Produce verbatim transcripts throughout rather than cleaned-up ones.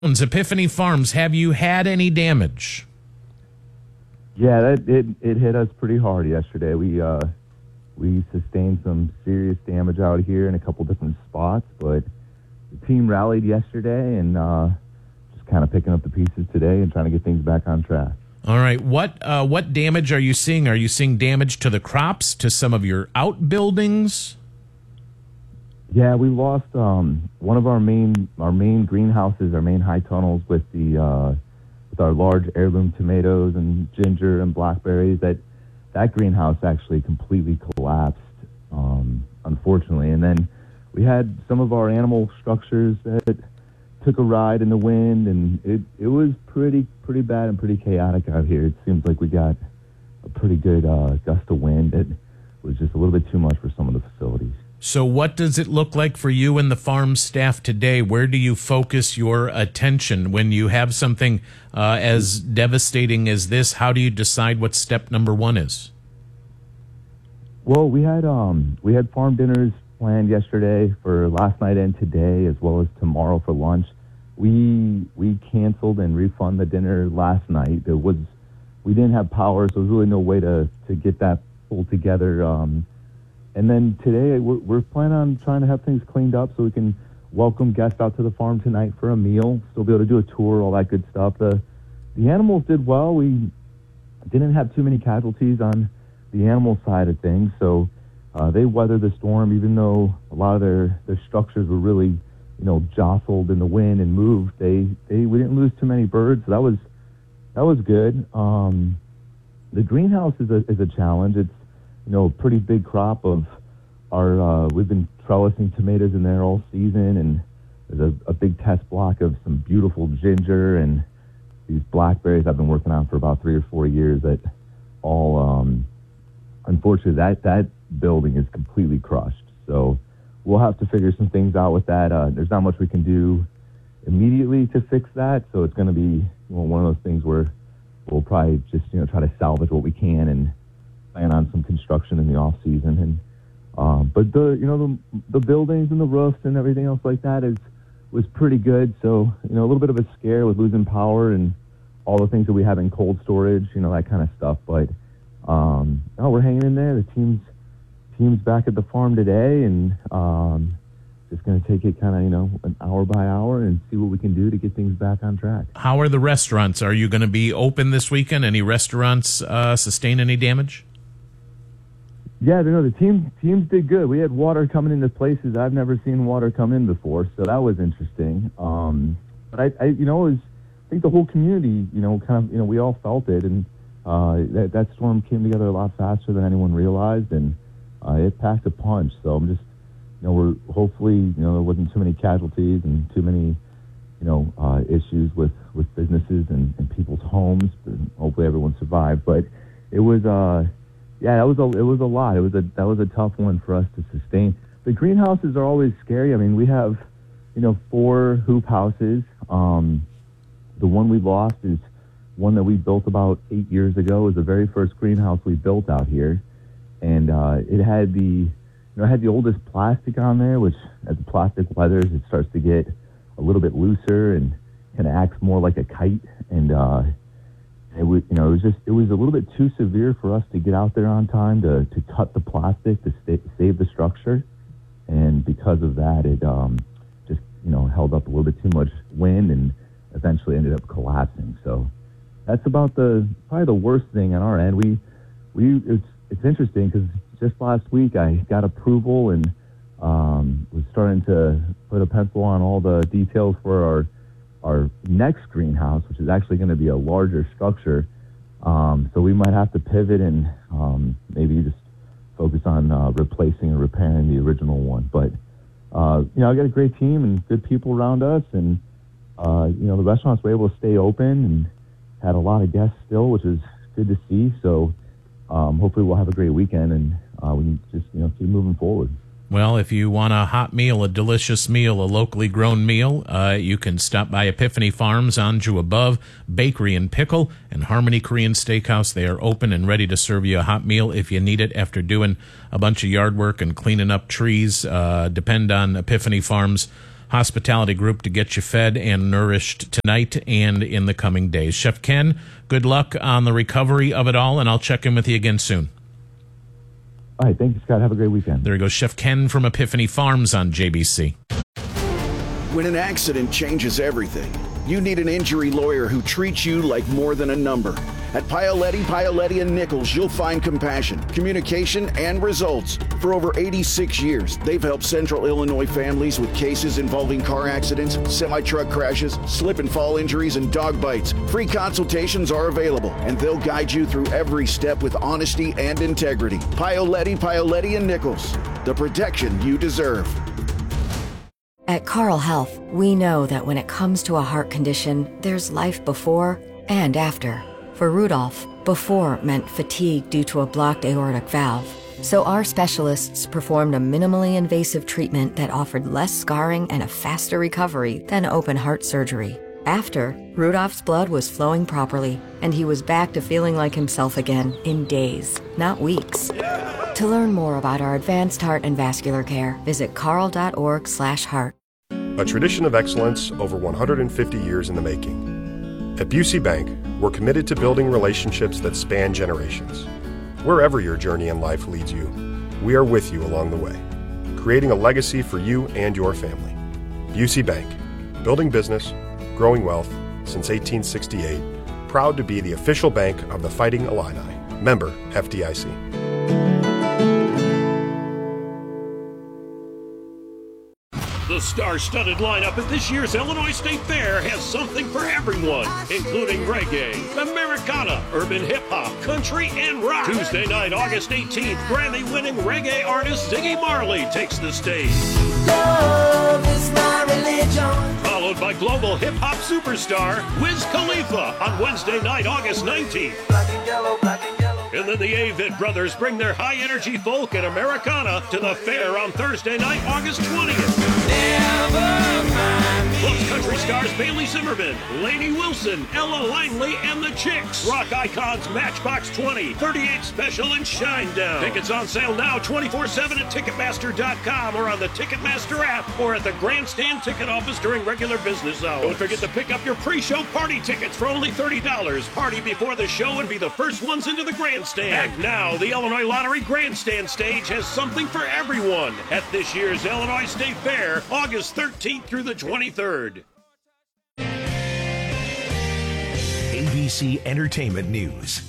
Epiphany Farms, have you had any damage? Yeah, that it it hit us pretty hard yesterday. We uh we sustained some serious damage out here in a couple different spots, but the team rallied yesterday and uh, just kind of picking up the pieces today and trying to get things back on track. All right, what uh, what damage are you seeing? Are you seeing damage to the crops, to some of your outbuildings? Yeah, we lost um, one of our main our main greenhouses, our main high tunnels with the uh, with our large heirloom tomatoes and ginger and blackberries. That that greenhouse actually completely collapsed, um, unfortunately. And then we had some of our animal structures that took a ride in the wind, and it it was pretty pretty bad and pretty chaotic out here. It seems like we got a pretty good uh, gust of wind. It was just a little bit too much for some of the facilities. So what does it look like for you and the farm staff today? Where do you focus your attention when you have something uh, as devastating as this? How do you decide what step number one is? Well, we had um, we had farm dinners planned yesterday for last night and today, as well as tomorrow for lunch. We we canceled and refunded the dinner last night. There was we didn't have power, so there was really no way to to get that pulled together. Um, And then today, we're, we're planning on trying to have things cleaned up so we can welcome guests out to the farm tonight for a meal, still be able to do a tour, all that good stuff. The, the animals did well. We didn't have too many casualties on the animal side of things, so uh, they weathered the storm, even though a lot of their, their structures were really, you know, jostled in the wind and moved. They, they we didn't lose too many birds, so that was that was good. Um, the greenhouse is a is a challenge. It's you know, a pretty big crop of our, uh, we've been trellising tomatoes in there all season, and there's a, a big test block of some beautiful ginger and these blackberries I've been working on for about three or four years that all, um, unfortunately, that, that building is completely crushed. So we'll have to figure some things out with that. Uh, there's not much we can do immediately to fix that, so it's going to be you know, one of those things where we'll probably just, you know, try to salvage what we can and plan on some construction in the off season, and um, but the you know the the buildings and the roofs and everything else like that is was pretty good. So you know a little bit of a scare with losing power and all the things that we have in cold storage, you know that kind of stuff. But um, no, we're hanging in there. The team's team's back at the farm today, and um, just going to take it kind of you know an hour by hour and see what we can do to get things back on track. How are the restaurants? Are you going to be open this weekend? Any restaurants uh, sustain any damage? Yeah, you know, the team teams did good. We had water coming into places I've never seen water come in before, so that was interesting. Um, but I, I, you know, it was, I think the whole community, you know, kind of, you know, we all felt it, and uh, that that storm came together a lot faster than anyone realized, and uh, it packed a punch. So I'm just, you know, we're hopefully, you know, there wasn't too many casualties and too many, you know, uh, issues with with businesses and, and people's homes. And hopefully, everyone survived, but it was. Uh, Yeah, that was a it was a lot. It was a that was a tough one for us to sustain. The greenhouses are always scary. I mean, we have, you know, four hoop houses. Um, the one we lost is one that we built about eight years ago. It was the very first greenhouse we built out here, and uh, it had the, you know, it had the oldest plastic on there. Which, as the plastic weathers, it starts to get a little bit looser and kind of acts more like a kite. And uh, It was, you know, it was just, it was a little bit too severe for us to get out there on time to, to cut the plastic to stay, save the structure. And because of that, it um, just, you know, held up a little bit too much wind and eventually ended up collapsing. So that's about the, probably the worst thing on our end. We, we, it's, it's interesting because just last week I got approval and um, was starting to put a pencil on all the details for our our next greenhouse, which is actually going to be a larger structure. Um, so we might have to pivot and um, maybe just focus on uh, replacing or repairing the original one. But, uh, you know, I got a great team and good people around us. And, uh, you know, the restaurants were able to stay open and had a lot of guests still, which is good to see. So um, hopefully we'll have a great weekend and uh, we can just, you know, keep moving forward. Well, if you want a hot meal, a delicious meal, a locally grown meal, uh, you can stop by Epiphany Farms, Anjou Above, Bakery and Pickle, and Harmony Korean Steakhouse. They are open and ready to serve you a hot meal if you need it after doing a bunch of yard work and cleaning up trees. Uh, depend on Epiphany Farms. hospitality group to get you fed and nourished tonight and in the coming days. Chef Ken, good luck on the recovery of it all, and I'll check in with you again soon. All right, thank you, Scott. Have a great weekend. There you go, Chef Ken from Epiphany Farms on J B C. When an accident changes everything, you need an injury lawyer who treats you like more than a number. At Paoletti, Paoletti and Nichols, you'll find compassion, communication, and results. For over eighty-six years, they've helped Central Illinois families with cases involving car accidents, semi-truck crashes, slip and fall injuries, and dog bites. Free consultations are available, and they'll guide you through every step with honesty and integrity. Paoletti, Paoletti and Nichols, the protection you deserve. At Carle Health, we know that when it comes to a heart condition, there's life before and after. For Rudolph, before meant fatigue due to a blocked aortic valve. So our specialists performed a minimally invasive treatment that offered less scarring and a faster recovery than open heart surgery. After, Rudolph's blood was flowing properly, and he was back to feeling like himself again in days, not weeks. To learn more about our advanced heart and vascular care, visit carle.org slash heart. A tradition of excellence over one hundred fifty years in the making. At Busey Bank, we're committed to building relationships that span generations. Wherever your journey in life leads you, we are with you along the way, creating a legacy for you and your family. Busey Bank, building business, growing wealth since eighteen sixty-eight, proud to be the official bank of the Fighting Illini. Member F D I C. The star-studded lineup at this year's Illinois State Fair has something for everyone, including reggae, Americana, urban hip-hop, country, and rock. Tuesday night, August eighteenth, Grammy-winning reggae artist Ziggy Marley takes the stage. Love is my religion. Followed by global hip-hop superstar Wiz Khalifa on Wednesday night, August nineteenth. Black and yellow, black and yellow. And then the Avid Brothers bring their high-energy folk and Americana to the fair on Thursday night, August twentieth. Plus country stars Bailey Zimmerman, Lainey Wilson, Ella Langley, and the Chicks. Rock icons Matchbox twenty, thirty-eight Special, and Shinedown. Tickets on sale now twenty-four seven at Ticketmaster dot com or on the Ticketmaster app or at the Grandstand ticket office during regular business hours. Don't forget to pick up your pre-show party tickets for only thirty dollars. Party before the show and be the first ones into the Grandstand. And now, the Illinois Lottery Grandstand stage has something for everyone at this year's Illinois State Fair, August thirteenth through the twenty-third. A B C Entertainment News.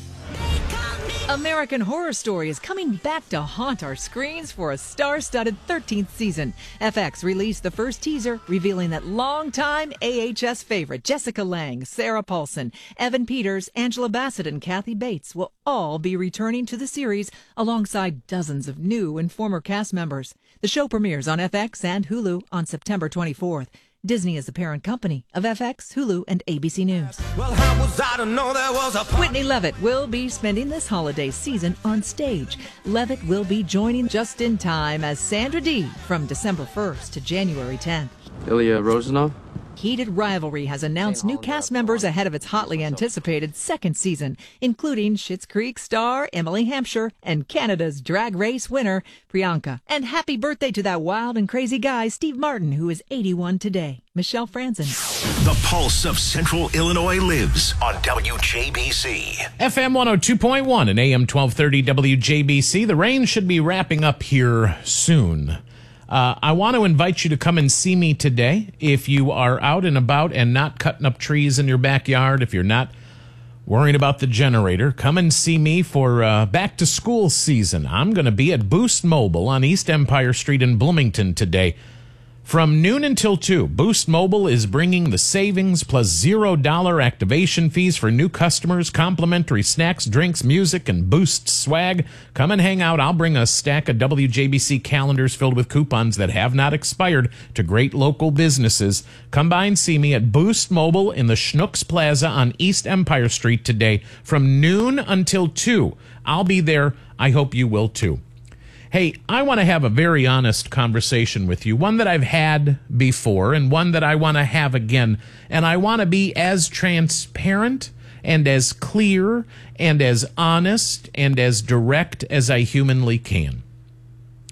American Horror Story is coming back to haunt our screens for a star-studded thirteenth season. F X released the first teaser, revealing that longtime A H S favorite Jessica Lange, Sarah Paulson, Evan Peters, Angela Bassett, and Kathy Bates will all be returning to the series alongside dozens of new and former cast members. The show premieres on F X and Hulu on September twenty-fourth. Disney is the parent company of F X, Hulu, and A B C News. Well, how was I to know there was a Whitney Levitt will be spending this holiday season on stage. Levitt will be joining just in time as Sandra Dee from December first to January tenth. Ilya Rozanov? Heated Rivalry has announced new cast members ahead of its hotly anticipated second season, including Schitt's Creek star Emily Hampshire and Canada's Drag Race winner Priyanka. And happy birthday to that wild and crazy guy Steve Martin, who is eighty-one today. Michelle Franzen. The pulse of Central Illinois lives on W J B C. F M one oh two point one and A M twelve thirty W J B C. The rain should be wrapping up here soon. Uh, I want to invite you to come and see me today. If you are out and about and not cutting up trees in your backyard, if you're not worrying about the generator, come and see me for uh, back to school season. I'm going to be at Boost Mobile on East Empire Street in Bloomington today. From noon until two, Boost Mobile is bringing the savings plus zero dollar activation fees for new customers, complimentary snacks, drinks, music, and Boost swag. Come and hang out. I'll bring a stack of W J B C calendars filled with coupons that have not expired to great local businesses. Come by and see me at Boost Mobile in the Schnucks Plaza on East Empire Street today from noon until two. I'll be there. I hope you will too. Hey, I want to have a very honest conversation with you, one that I've had before and one that I want to have again. And I want to be as transparent and as clear and as honest and as direct as I humanly can.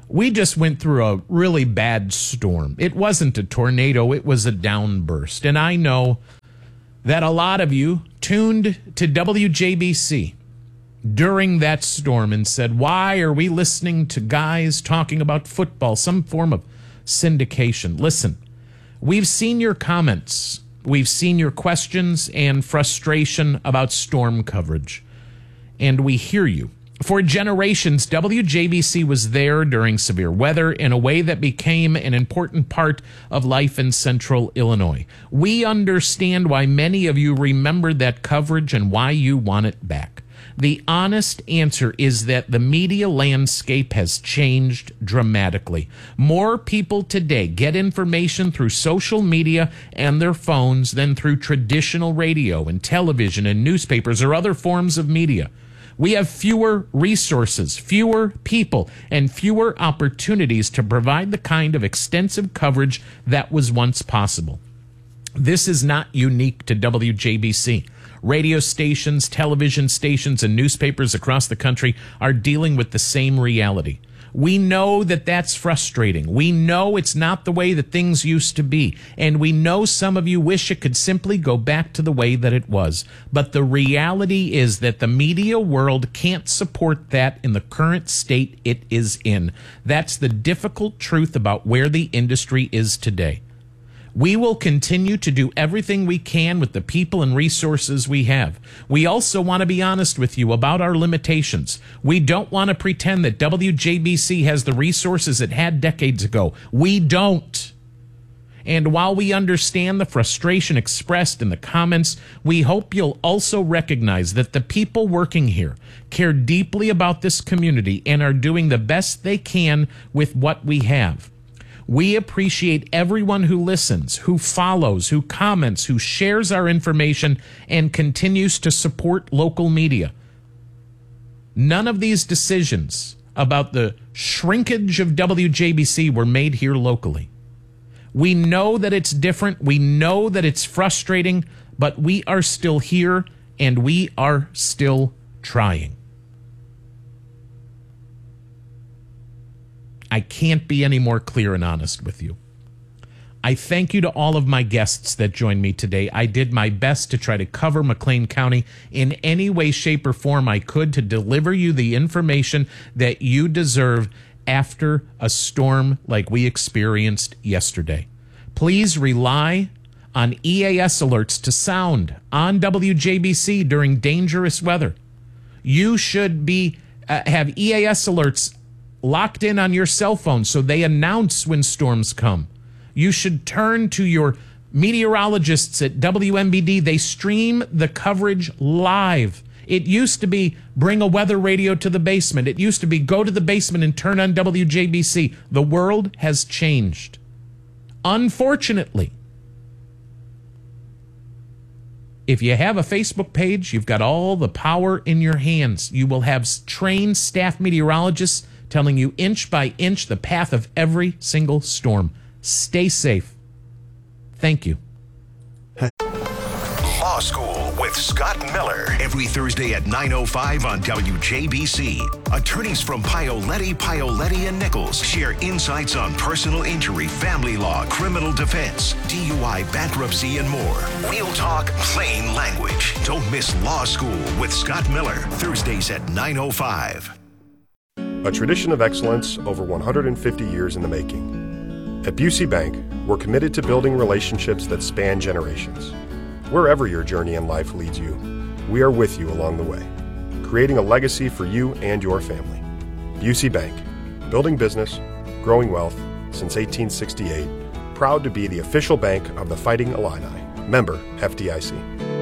We just went through a really bad storm. It wasn't a tornado, it was a downburst. And I know that a lot of you tuned to W J B C during that storm and said, why are we listening to guys talking about football, some form of syndication? Listen, we've seen your comments. We've seen your questions and frustration about storm coverage. And we hear you. For generations, W J B C was there during severe weather in a way that became an important part of life in central Illinois. We understand why many of you remember that coverage and why you want it back. The honest answer is that the media landscape has changed dramatically. More people today get information through social media and their phones than through traditional radio and television and newspapers or other forms of media. We have fewer resources, fewer people, and fewer opportunities to provide the kind of extensive coverage that was once possible. This is not unique to W J B C. Radio stations, television stations, and newspapers across the country are dealing with the same reality. We know that that's frustrating. We know it's not the way that things used to be. And we know some of you wish it could simply go back to the way that it was. But the reality is that the media world can't support that in the current state it is in. That's the difficult truth about where the industry is today. We will continue to do everything we can with the people and resources we have. We also want to be honest with you about our limitations. We don't want to pretend that W J B C has the resources it had decades ago. We don't. And while we understand the frustration expressed in the comments, we hope you'll also recognize that the people working here care deeply about this community and are doing the best they can with what we have. We appreciate everyone who listens, who follows, who comments, who shares our information, and continues to support local media. None of these decisions about the shrinkage of W J B C were made here locally. We know that it's different. We know that it's frustrating, but we are still here and we are still trying. I can't be any more clear and honest with you. I thank you to all of my guests that joined me today. I did my best to try to cover McLean County in any way, shape, or form I could to deliver you the information that you deserve after a storm like we experienced yesterday. Please rely on E A S alerts to sound on W J B C during dangerous weather. You should be uh, have E A S alerts locked in on your cell phone so they announce when storms come. You should turn to your meteorologists at W M B D. They stream the coverage live. It used to be bring a weather radio to the basement. It used to be go to the basement and turn on W J B C. The world has changed. Unfortunately, if you have a Facebook page, you've got all the power in your hands. You will have trained staff meteorologists telling you inch by inch the path of every single storm. Stay safe. Thank you. Law School with Scott Miller. Every Thursday at nine oh five on W J B C. Attorneys from Pioletti, Pioletti and Nichols share insights on personal injury, family law, criminal defense, D U I, bankruptcy, and more. We'll talk plain language. Don't miss Law School with Scott Miller. Thursdays at nine oh five. A tradition of excellence over one hundred fifty years in the making. At Busey Bank, we're committed to building relationships that span generations. Wherever your journey in life leads you, we are with you along the way, creating a legacy for you and your family. Busey Bank, building business, growing wealth since eighteen sixty-eight, proud to be the official bank of the Fighting Illini. Member F D I C.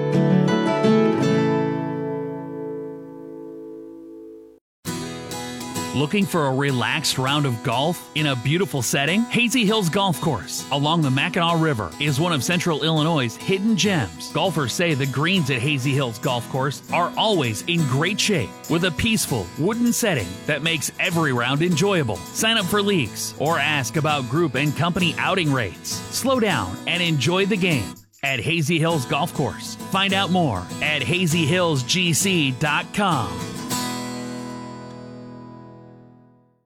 Looking for a relaxed round of golf in a beautiful setting? Hazy Hills Golf Course along the Mackinac River is one of Central Illinois' hidden gems. Golfers say the greens at Hazy Hills Golf Course are always in great shape with a peaceful wooden setting that makes every round enjoyable. Sign up for leagues or ask about group and company outing rates. Slow down and enjoy the game at Hazy Hills Golf Course. Find out more at hazy hills g c dot com.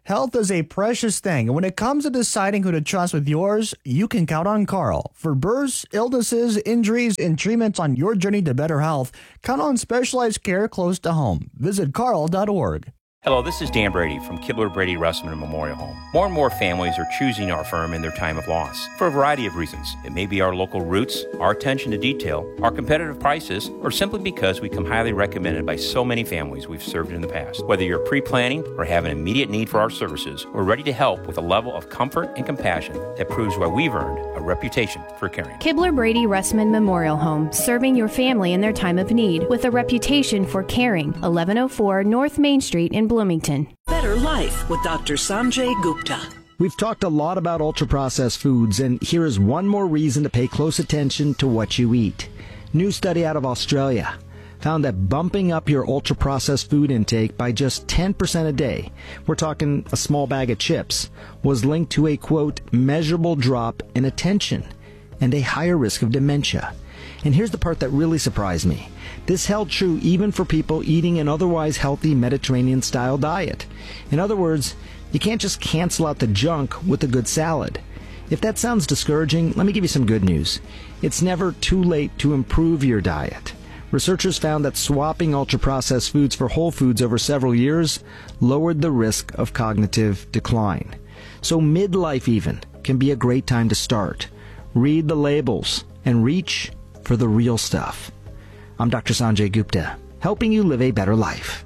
Health is a precious thing, and when it comes to deciding who to trust with yours, you can count on Carl. For births, illnesses, injuries, and treatments on your journey to better health, count on specialized care close to home. Visit carl dot org. Hello, this is Dan Brady from Kibler Brady Russman Memorial Home. More and more families are choosing our firm in their time of loss for a variety of reasons. It may be our local roots, our attention to detail, our competitive prices, or simply because we come highly recommended by so many families we've served in the past. Whether you're pre-planning or have an immediate need for our services, we're ready to help with a level of comfort and compassion that proves why we've earned a reputation for caring. Kibler Brady Russman Memorial Home, serving your family in their time of need with a reputation for caring. eleven oh four North Main Street in Bloomington. Better Life with Doctor Sanjay Gupta. We've talked a lot about ultra-processed foods, and here is one more reason to pay close attention to what you eat. New study out of Australia found that bumping up your ultra-processed food intake by just ten percent a day, we're talking a small bag of chips, was linked to a, quote, measurable drop in attention and a higher risk of dementia. And here's the part that really surprised me. This held true even for people eating an otherwise healthy Mediterranean-style diet. In other words, you can't just cancel out the junk with a good salad. If that sounds discouraging, let me give you some good news. It's never too late to improve your diet. Researchers found that swapping ultra-processed foods for whole foods over several years lowered the risk of cognitive decline. So midlife even can be a great time to start. Read the labels and reach for the real stuff. I'm Doctor Sanjay Gupta, helping you live a better life.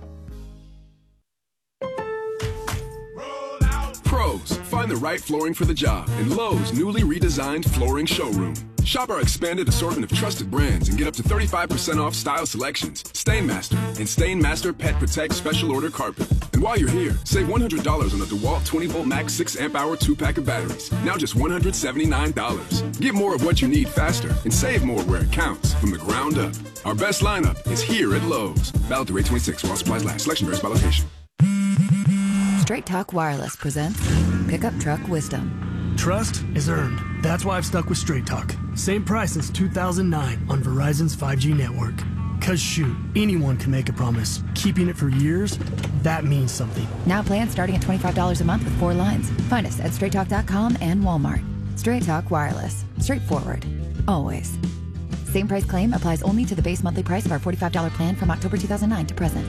Pros, find the right flooring for the job in Lowe's newly redesigned flooring showroom. Shop our expanded assortment of trusted brands and get up to thirty-five percent off style selections, Stainmaster, and Stainmaster Pet Protect Special Order Carpet. And while you're here, save one hundred dollars on a DeWalt twenty volt max six amp hour two pack of batteries. Now just one hundred seventy-nine dollars. Get more of what you need faster and save more where it counts from the ground up. Our best lineup is here at Lowe's. Valid through eight twenty-six while supplies last. Selection varies by location. Straight Talk Wireless presents Pickup Truck Wisdom. Trust is earned. That's why I've stuck with Straight Talk. Same price since two thousand nine on Verizon's five G network. Cause shoot, anyone can make a promise. Keeping it for years, that means something. Now plans starting at twenty-five dollars a month with four lines. Find us at straight talk dot com and Walmart. Straight Talk Wireless. Straightforward. Always. Same price claim applies only to the base monthly price of our forty-five dollars plan from October two thousand nine to present.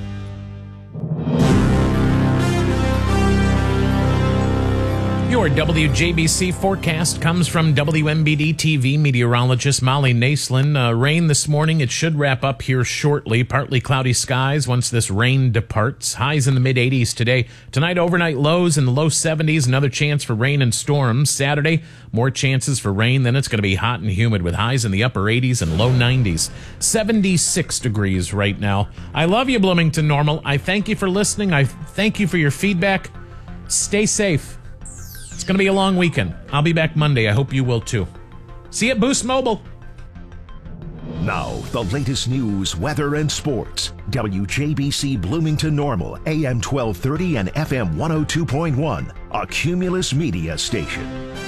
Your W J B C forecast comes from W M B D T V meteorologist Molly Naslin. Uh, rain this morning. It should wrap up here shortly. Partly cloudy skies once this rain departs. Highs in the mid eighties today. Tonight, overnight lows in the low seventies. Another chance for rain and storms. Saturday, more chances for rain. Then it's going to be hot and humid with highs in the upper eighties and low nineties. seventy-six degrees right now. I love you, Bloomington Normal. I thank you for listening. I thank you for your feedback. Stay safe. It's going to be a long weekend. I'll be back Monday. I hope you will too. See you at Boost Mobile. Now, the latest news, weather, and sports. W J B C Bloomington Normal, A M twelve thirty and F M one oh two point one, a Cumulus Media station.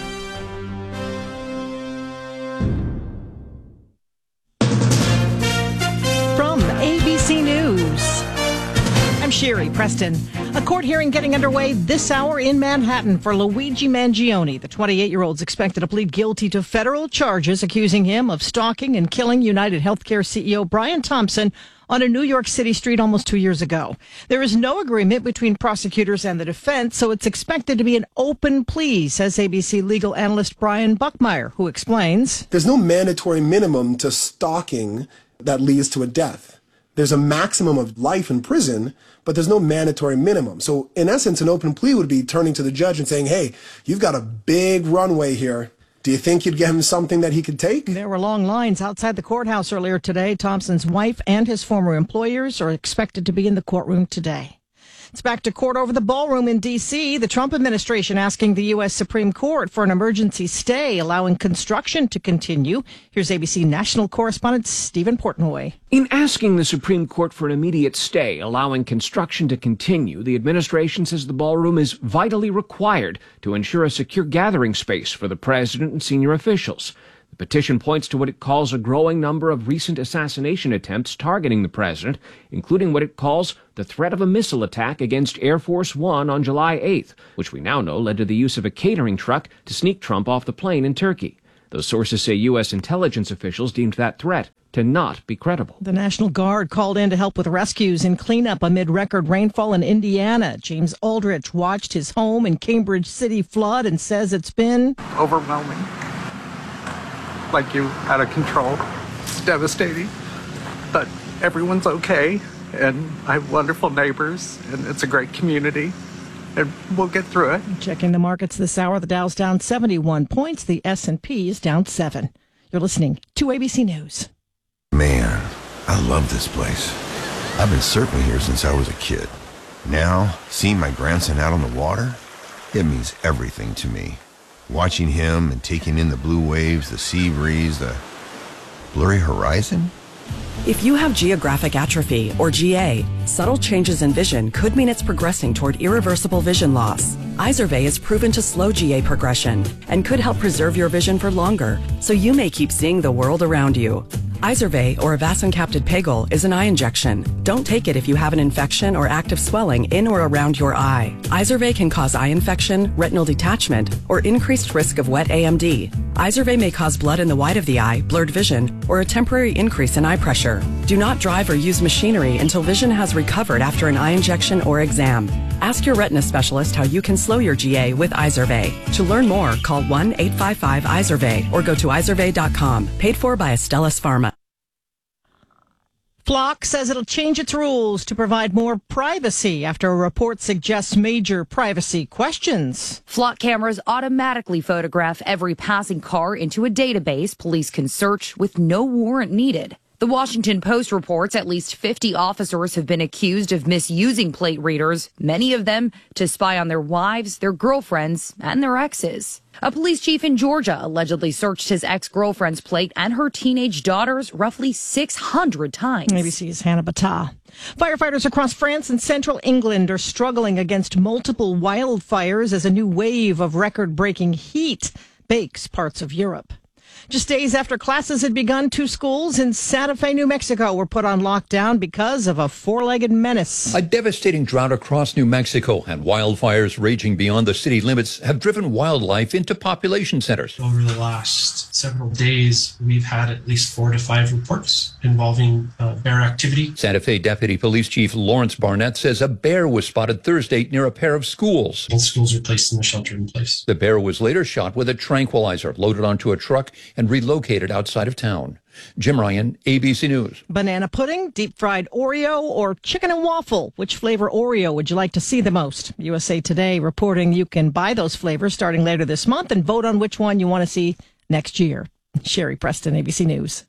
From A B C News, I'm Sherry Preston. A court hearing getting underway this hour in Manhattan for Luigi Mangione. The twenty-eight-year-old is expected to plead guilty to federal charges accusing him of stalking and killing United Healthcare C E O Brian Thompson on a New York City street almost two years ago. There is no agreement between prosecutors and the defense, so it's expected to be an open plea, says A B C legal analyst Brian Buckmeyer, who explains. There's no mandatory minimum to stalking that leads to a death. There's a maximum of life in prison, but there's no mandatory minimum. So in essence, an open plea would be turning to the judge and saying, hey, you've got a big runway here. Do you think you'd give him something that he could take? There were long lines outside the courthouse earlier today. Thompson's wife and his former employers are expected to be in the courtroom today. It's back to court over the ballroom in D C. The Trump administration asking the U S Supreme Court for an emergency stay, allowing construction to continue. Here's A B C national correspondent Stephen Portnoy. In asking the Supreme Court for an immediate stay, allowing construction to continue, the administration says the ballroom is vitally required to ensure a secure gathering space for the president and senior officials. The petition points to what it calls a growing number of recent assassination attempts targeting the president, including what it calls the threat of a missile attack against Air Force One on July eighth, which we now know led to the use of a catering truck to sneak Trump off the plane in Turkey. Those sources say U S intelligence officials deemed that threat to not be credible. The National Guard called in to help with rescues and cleanup amid record rainfall in Indiana. James Aldrich watched his home in Cambridge City flood and says it's been overwhelming. Like you, out of control. It's devastating. But everyone's okay, and I have wonderful neighbors, and it's a great community, and we'll get through it. Checking the markets this hour, the Dow's down seventy-one points, the S and P is down seven. You're listening to A B C News. Man, I love this place. I've been surfing here since I was a kid. Now, seeing my grandson out on the water, it means everything to me. Watching him and taking in the blue waves, the sea breeze, the blurry horizon. If you have geographic atrophy, or G A, subtle changes in vision could mean it's progressing toward irreversible vision loss. Izervay is proven to slow G A progression and could help preserve your vision for longer, so you may keep seeing the world around you. Izervay, or avacincaptad pegol, is an eye injection. Don't take it if you have an infection or active swelling in or around your eye. Izervay can cause eye infection, retinal detachment, or increased risk of wet A M D. Izervay may cause blood in the white of the eye, blurred vision, or a temporary increase in eye pressure. Do not drive or use machinery until vision has recovered after an eye injection or exam. Ask your retina specialist how you can slow your G A with Izervay. To learn more, call one eight five five Izervay or go to izervay dot com. Paid for by Astellas Pharma. Flock says it'll change its rules to provide more privacy after a report suggests major privacy questions. Flock cameras automatically photograph every passing car into a database police can search with no warrant needed. The Washington Post reports at least fifty officers have been accused of misusing plate readers, many of them to spy on their wives, their girlfriends, and their exes. A police chief in Georgia allegedly searched his ex-girlfriend's plate and her teenage daughter's roughly six hundred times. A B C's Hannah Battah. Firefighters across France and central England are struggling against multiple wildfires as a new wave of record-breaking heat bakes parts of Europe. Just days after classes had begun, two schools in Santa Fe, New Mexico were put on lockdown because of a four-legged menace. A devastating drought across New Mexico and wildfires raging beyond the city limits have driven wildlife into population centers. Over the last several days, we've had at least four to five reports involving uh, bear activity. Santa Fe Deputy Police Chief Lawrence Barnett says a bear was spotted Thursday near a pair of schools. Both schools were placed in the shelter in place. The bear was later shot with a tranquilizer, loaded onto a truck, and relocated outside of town. Jim Ryan, A B C News. Banana pudding, deep fried Oreo, or chicken and waffle? Which flavor Oreo would you like to see the most? U S A Today reporting you can buy those flavors starting later this month and vote on which one you want to see next year. Sherry Preston, A B C News.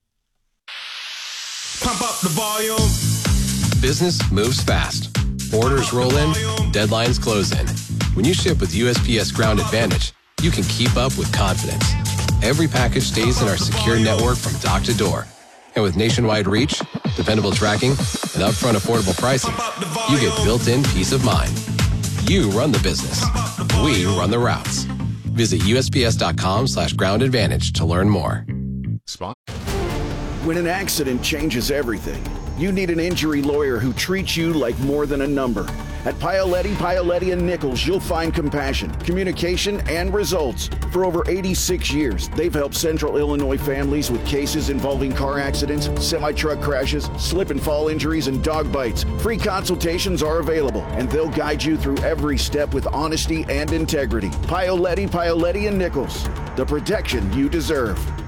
Pump up the volume. Business moves fast. Orders roll in, deadlines close in. When you ship with U S P S Ground Advantage, you can keep up with confidence. Every package stays in our secure network from dock to door. And with nationwide reach, dependable tracking, and upfront affordable pricing, you get built-in peace of mind. You run the business. We run the routes. Visit U S P S dot com slash ground advantage to learn more. Spot. When an accident changes everything, you need an injury lawyer who treats you like more than a number. At Paoletti, Paoletti and Nichols, you'll find compassion, communication, and results. For over eighty-six years, they've helped Central Illinois families with cases involving car accidents, semi-truck crashes, slip and fall injuries, and dog bites. Free consultations are available, and they'll guide you through every step with honesty and integrity. Paoletti, Paoletti and Nichols, the protection you deserve.